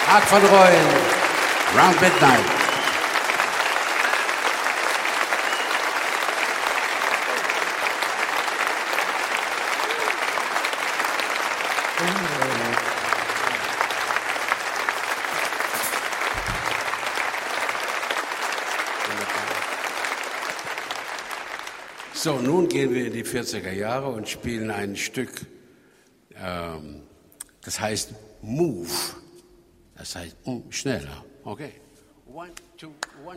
Mark van Rooyen, Round Midnight. So, nun gehen wir in die 40er Jahre und spielen ein Stück, das heißt Move. Das heißt schneller. Okay. 1, 2, 1.